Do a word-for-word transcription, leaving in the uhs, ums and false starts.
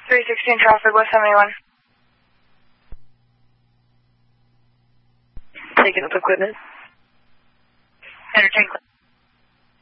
three sixteen traffic, West seventy-one. Taking up equipment. Entertain.